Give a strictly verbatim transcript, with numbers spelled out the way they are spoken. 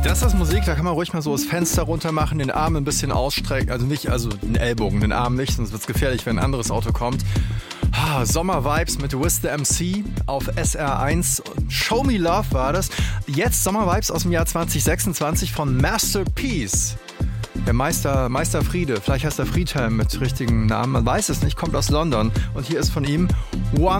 Das ist Musik, da kann man ruhig mal so das Fenster runter machen, den Arm ein bisschen ausstrecken, also nicht, also den Ellbogen, den Arm nicht, sonst wird es gefährlich, wenn ein anderes Auto kommt. Ah, Sommer-Vibes mit Wiz the M C auf S R eins. Show Me Love war das. Jetzt Sommer-Vibes aus dem Jahr zwanzig sechsundzwanzig von Masterpiece. Der Meister, Meister Friede, vielleicht heißt er Friedhelm mit richtigen Namen, man weiß es nicht, kommt aus London. Und hier ist von ihm One